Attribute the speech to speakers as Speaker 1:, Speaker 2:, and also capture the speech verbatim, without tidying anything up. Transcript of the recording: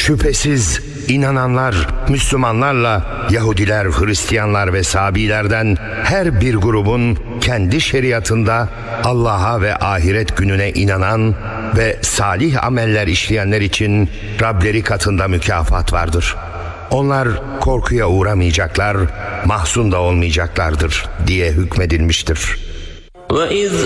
Speaker 1: Şüphesiz inananlar, Müslümanlarla Yahudiler, Hristiyanlar ve Sabilerden her bir grubun kendi şeriatında Allah'a ve ahiret gününe inanan ve salih ameller işleyenler için Rableri katında mükafat vardır. Onlar korkuya uğramayacaklar, mahzun da olmayacaklardır diye hükmedilmiştir.
Speaker 2: وَإِذْ